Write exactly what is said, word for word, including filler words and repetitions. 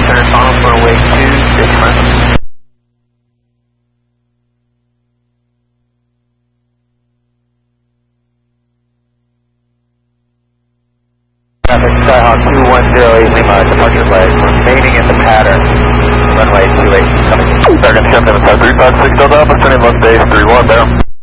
Center final for runway two six left. Traffic Skyhawk two one zero eight Lima, departure flight, remaining in the pattern. Runway two eight coming. Second seven seven five three five six, Delta Alpha, sending left base three one there.